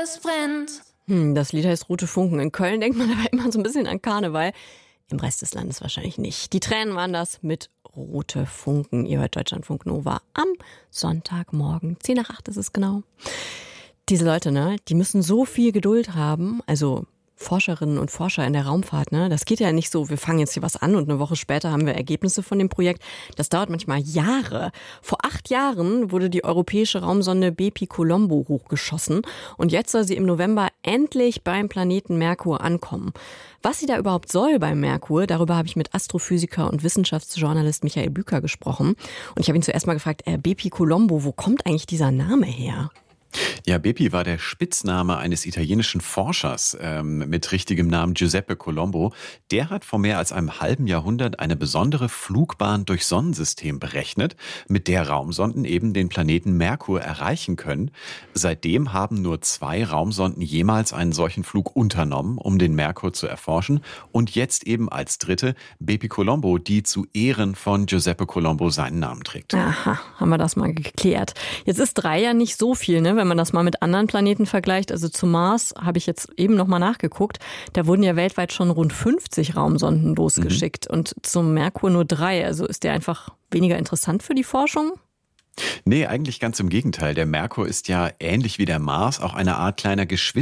es brennt. Das Lied heißt Rote Funken. In Köln denkt man aber immer so ein bisschen an Karneval. Im Rest des Landes wahrscheinlich nicht. Die Tränen waren das mit Rote Funken. Ihr hört Deutschlandfunk Nova am Sonntagmorgen. 7:50 ist es genau. Diese Leute, ne, die müssen so viel Geduld haben, also Forscherinnen und Forscher in der Raumfahrt, ne? Das geht ja nicht so, wir fangen jetzt hier was an und eine Woche später haben wir Ergebnisse von dem Projekt. Das dauert manchmal Jahre. Vor 8 Jahren wurde die europäische Raumsonde Bepi Colombo hochgeschossen und jetzt soll sie im November endlich beim Planeten Merkur ankommen. Was sie da überhaupt soll beim Merkur, darüber habe ich mit Astrophysiker und Wissenschaftsjournalist Michael Büker gesprochen. Und ich habe ihn zuerst mal gefragt, Bepi Colombo, wo kommt eigentlich dieser Name her? Ja, Bepi war der Spitzname eines italienischen Forschers mit richtigem Namen Giuseppe Colombo. Der hat vor mehr als einem halben Jahrhundert eine besondere Flugbahn durchs Sonnensystem berechnet, mit der Raumsonden eben den Planeten Merkur erreichen können. Seitdem haben nur 2 Raumsonden jemals einen solchen Flug unternommen, um den Merkur zu erforschen. Und jetzt eben als dritte Bepi Colombo, die zu Ehren von Giuseppe Colombo seinen Namen trägt. Aha, haben wir das mal geklärt. Jetzt ist 3 ja nicht so viel, ne? Wenn man das mal mit anderen Planeten vergleicht, also zum Mars habe ich jetzt eben noch mal nachgeguckt, da wurden ja weltweit schon rund 50 Raumsonden losgeschickt und zum Merkur nur 3, also ist der einfach weniger interessant für die Forschung? Nee, eigentlich ganz im Gegenteil. Der Merkur ist ja ähnlich wie der Mars auch eine Art kleiner Geschwister